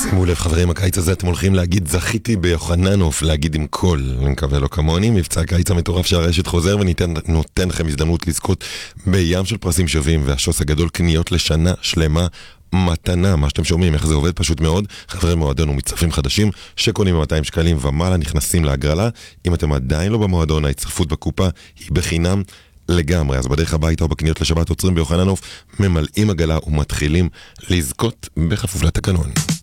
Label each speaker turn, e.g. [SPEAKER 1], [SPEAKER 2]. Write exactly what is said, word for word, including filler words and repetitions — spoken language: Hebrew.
[SPEAKER 1] שימו לב חברים, הקיץ הזה אתם הולכים להגיד זכיתי ביוחננוף, להגיד עם קול, אני מקווה לא כמוני. מבצע הקיץ המטורף שהרשת חוזר ונותן לכם הזדמנות לזכות בים של פרסים שווים, והשוס הגדול קניות לשנה שלמה מתנה. מה שאתם שומעים, איך זה עובד פשוט מאוד. חברי מועדון ומצטרפים חדשים שקונים ב-מאתיים שקלים ומעלה נכנסים להגרלה. אם אתם עדיין לא במועדון, ההצטרפות בקופה היא בחינם לגמרי. אז בדרך הביתה או בקניות לשבת עוצרים ביוחננוף, ממלאים עגלה ומתחילים לזכות בכפוף לתקנון.